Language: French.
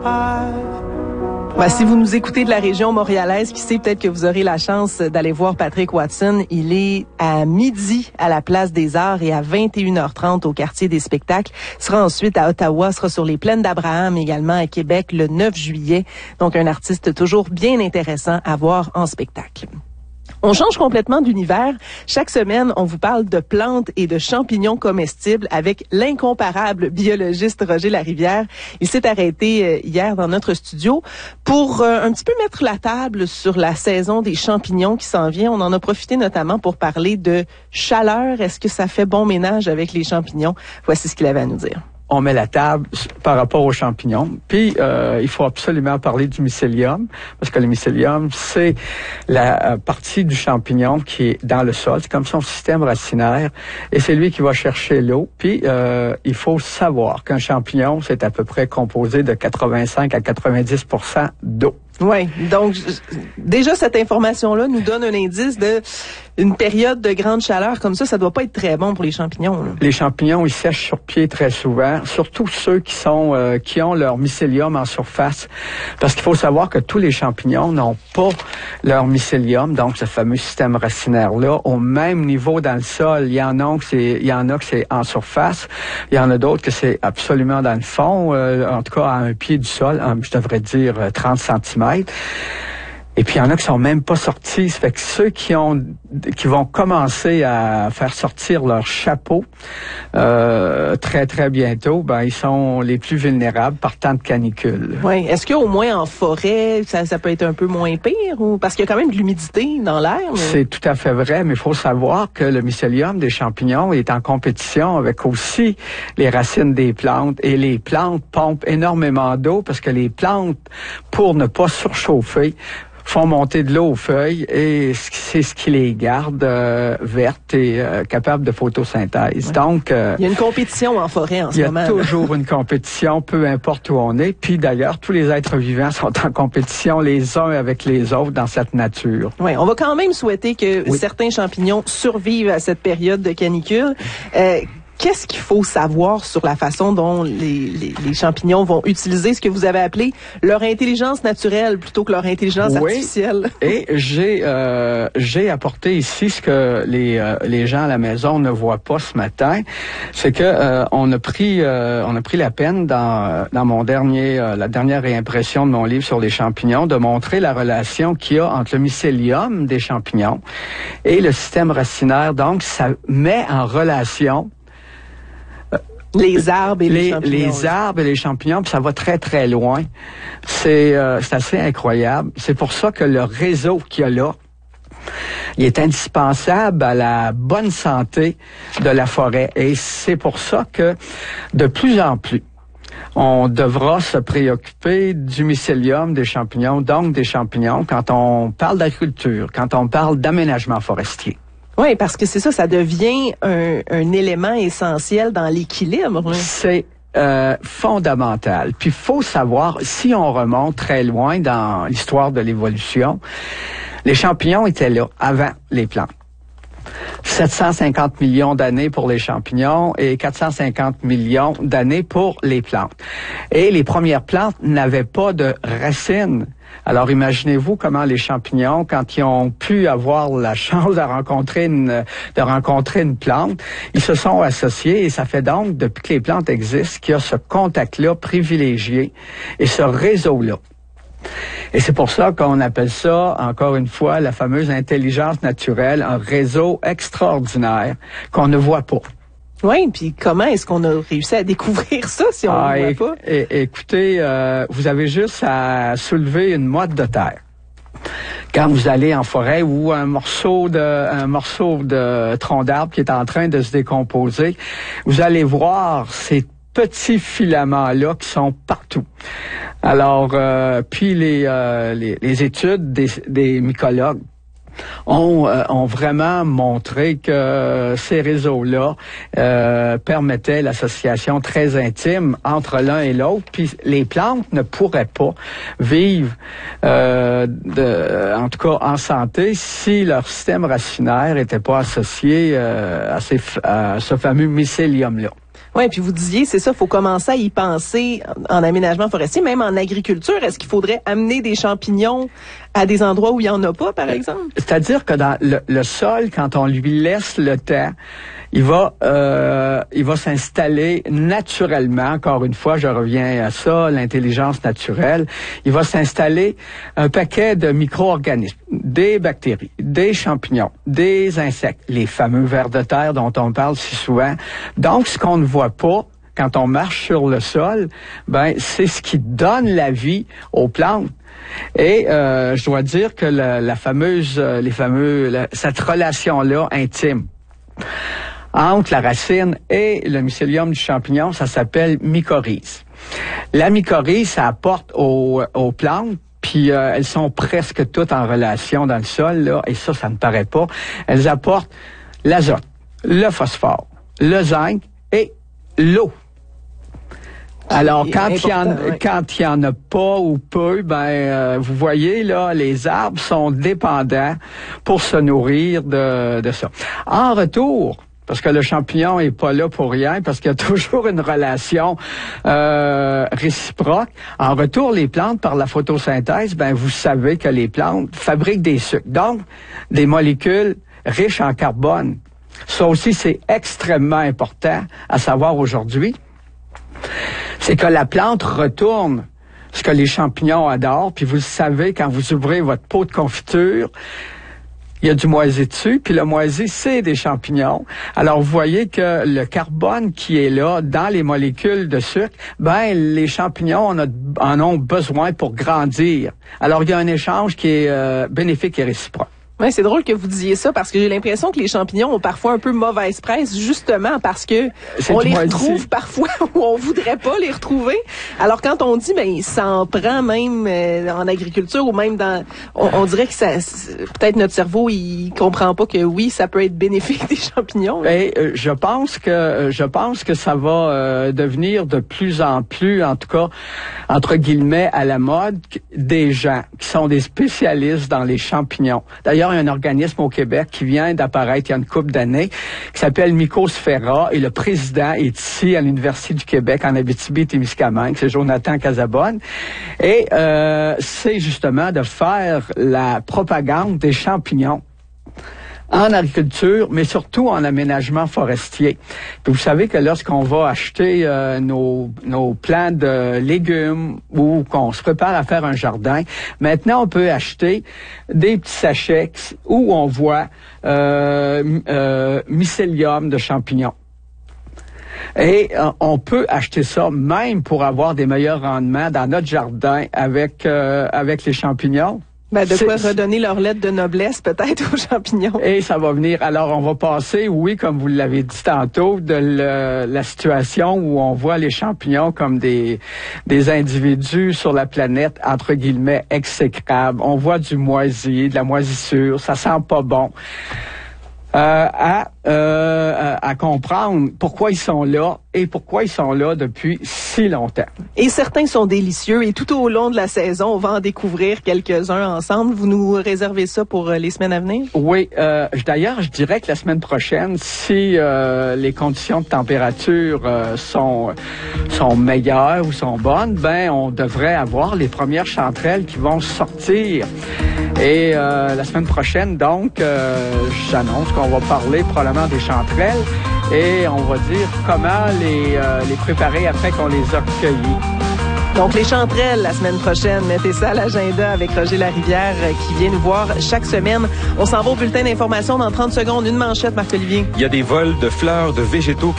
Si vous nous écoutez de la région montréalaise, qui sait, peut-être que vous aurez la chance d'aller voir Patrick Watson. Il est à midi à la Place des Arts et à 21h30 au Quartier des Spectacles. Il sera ensuite à Ottawa, sera sur les Plaines d'Abraham également à Québec le 9 juillet. Donc un artiste toujours bien intéressant à voir en spectacle. On change complètement d'univers. Chaque semaine, on vous parle de plantes et de champignons comestibles avec l'incomparable biologiste Roger Larivière. Il s'est arrêté hier dans notre studio pour un petit peu mettre la table sur la saison des champignons qui s'en vient. On en a profité notamment pour parler de chaleur. Est-ce que ça fait bon ménage avec les champignons? Voici ce qu'il avait à nous dire. On met la table par rapport aux champignons. Puis, il faut absolument parler du mycélium, parce que le mycélium, c'est la partie du champignon qui est dans le sol. C'est comme son système racinaire, et c'est lui qui va chercher l'eau. Puis, il faut savoir qu'un champignon, c'est à peu près composé de 85 à 90% d'eau. Oui, donc déjà cette information-là nous donne un indice de une période de grande chaleur comme ça doit pas être très bon pour les champignons. Là. Les champignons, ils sèchent sur pied très souvent, surtout ceux qui ont leur mycélium en surface, parce qu'il faut savoir que tous les champignons n'ont pas leur mycélium, donc ce fameux système racinaire-là, au même niveau dans le sol. Il y en a que c'est en surface, il y en a d'autres que c'est absolument dans le fond, en tout cas à un pied du sol, je devrais dire 30 cm. Et puis, il y en a qui sont même pas sortis. Ça fait que ceux qui vont commencer à faire sortir leur chapeau très, très bientôt, ils sont les plus vulnérables par temps de canicule. Oui. Est-ce qu'au moins en forêt, ça peut être un peu moins pire? Ou parce qu'il y a quand même de l'humidité dans l'air? Mais... C'est tout à fait vrai, mais il faut savoir que le mycélium des champignons est en compétition avec aussi les racines des plantes. Et les plantes pompent énormément d'eau parce que les plantes, pour ne pas surchauffer, font monter de l'eau aux feuilles et c'est ce qui les garde vertes et capables de photosynthèse. Ouais. Donc, il y a une compétition en forêt en ce moment. Il y a toujours une compétition, peu importe où on est. Puis d'ailleurs, tous les êtres vivants sont en compétition les uns avec les autres dans cette nature. Oui, on va quand même souhaiter que certains champignons survivent à cette période de canicule. Qu'est-ce qu'il faut savoir sur la façon dont les champignons vont utiliser ce que vous avez appelé leur intelligence naturelle plutôt que leur intelligence artificielle? Et j'ai apporté ici ce que les gens à la maison ne voient pas ce matin, c'est que on a pris la peine dans la dernière réimpression de mon livre sur les champignons de montrer la relation qu'il y a entre le mycélium des champignons et le système racinaire. Donc, ça met en relation les arbres et les champignons. Les arbres et les champignons, puis ça va très, très loin. C'est assez incroyable. C'est pour ça que le réseau qu'il y a là, il est indispensable à la bonne santé de la forêt. Et c'est pour ça que, de plus en plus, on devra se préoccuper du mycélium des champignons, donc des champignons, quand on parle d'agriculture, quand on parle d'aménagement forestier. Oui, parce que c'est ça, ça devient un élément essentiel dans l'équilibre. Hein. C'est fondamental. Puis il faut savoir, si on remonte très loin dans l'histoire de l'évolution, les champignons étaient là avant les plantes. 750 millions d'années pour les champignons et 450 millions d'années pour les plantes. Et les premières plantes n'avaient pas de racines. Alors imaginez-vous comment les champignons, quand ils ont pu avoir la chance de rencontrer une plante, ils se sont associés et ça fait donc, depuis que les plantes existent, qu'il y a ce contact-là privilégié et ce réseau-là. Et c'est pour ça qu'on appelle ça, encore une fois, la fameuse intelligence naturelle, un réseau extraordinaire qu'on ne voit pas. Oui, puis comment est-ce qu'on a réussi à découvrir ça si on ne le voit pas? Écoutez, vous avez juste à soulever une motte de terre. Quand vous allez en forêt ou un morceau de tronc d'arbre qui est en train de se décomposer, vous allez voir ces petits filaments-là qui sont partout. Alors, puis les études des mycologues ont vraiment montré que ces réseaux-là permettaient l'association très intime entre l'un et l'autre. Puis les plantes ne pourraient pas vivre, en tout cas en santé, si leur système racinaire n'était pas associé à ce fameux mycélium-là. Oui, puis vous disiez, c'est ça, faut commencer à y penser en aménagement forestier, même en agriculture. Est-ce qu'il faudrait amener des champignons à des endroits où il y en a pas, par exemple? C'est-à-dire que dans le sol, quand on lui laisse le temps, il va s'installer naturellement. Encore une fois, je reviens à ça, l'intelligence naturelle. Il va s'installer un paquet de micro-organismes, des bactéries, des champignons, des insectes, les fameux vers de terre dont on parle si souvent. Donc, ce qu'on ne voit pas quand on marche sur le sol, ben c'est ce qui donne la vie aux plantes. Et je dois dire que cette relation-là intime entre la racine et le mycélium du champignon, ça s'appelle mycorhize. La mycorhize, ça apporte aux plantes, puis elles sont presque toutes en relation dans le sol, là, et ça ne paraît pas. Elles apportent l'azote, le phosphore, le zinc et l'eau. Alors, quand il y en a pas ou peu, vous voyez, là, les arbres sont dépendants pour se nourrir de ça. En retour, parce que le champignon est pas là pour rien, parce qu'il y a toujours une relation réciproque. En retour, les plantes, par la photosynthèse, vous savez que les plantes fabriquent des sucres, donc des molécules riches en carbone. Ça aussi, c'est extrêmement important à savoir aujourd'hui. C'est que la plante retourne ce que les champignons adorent, puis vous le savez, quand vous ouvrez votre pot de confiture, il y a du moisi dessus, puis le moisi, c'est des champignons. Alors, vous voyez que le carbone qui est là, dans les molécules de sucre, les champignons en ont besoin pour grandir. Alors, il y a un échange qui est bénéfique et réciproque. Oui, c'est drôle que vous disiez ça parce que j'ai l'impression que les champignons ont parfois un peu mauvaise presse justement parce que on les retrouve parfois où on voudrait pas les retrouver. Alors quand on dit ça en prend même en agriculture ou même dans on dirait que ça peut-être notre cerveau il comprend pas que oui, ça peut être bénéfique des champignons. Et je pense que ça va devenir de plus en plus, en tout cas entre guillemets à la mode, des gens qui sont des spécialistes dans les champignons. D'ailleurs, il y a un organisme au Québec qui vient d'apparaître il y a une couple d'années, qui s'appelle Mycosphera, et le président est ici à l'Université du Québec, en Abitibi-Témiscamingue, c'est Jonathan Casabonne. Et c'est justement de faire la propagande des champignons en agriculture, mais surtout en aménagement forestier. Puis vous savez que lorsqu'on va acheter nos plants de légumes ou qu'on se prépare à faire un jardin, maintenant on peut acheter des petits sachets où on voit mycélium de champignons. Et on peut acheter ça même pour avoir des meilleurs rendements dans notre jardin avec les champignons. De quoi redonner leur lettre de noblesse peut-être aux champignons. Et ça va venir. Alors, on va passer, oui, comme vous l'avez dit tantôt, de la situation où on voit les champignons comme des individus sur la planète, entre guillemets, exécrables. On voit du moisi, de la moisissure, ça sent pas bon. À comprendre pourquoi ils sont là et pourquoi ils sont là depuis si longtemps. Et certains sont délicieux et tout au long de la saison, on va en découvrir quelques-uns ensemble. Vous nous réservez ça pour les semaines à venir? Oui. D'ailleurs, je dirais que la semaine prochaine, si les conditions de température sont meilleures ou sont bonnes, on devrait avoir les premières chanterelles qui vont sortir. Et la semaine prochaine, donc, j'annonce qu'on va parler probablement des chanterelles et on va dire comment les préparer après qu'on les a cueillies. Donc, les chanterelles la semaine prochaine, mettez ça à l'agenda avec Roger Larivière qui vient nous voir chaque semaine. On s'en va au bulletin d'information dans 30 secondes. Une manchette, Marc-Olivier. Il y a des vols de fleurs, de végétaux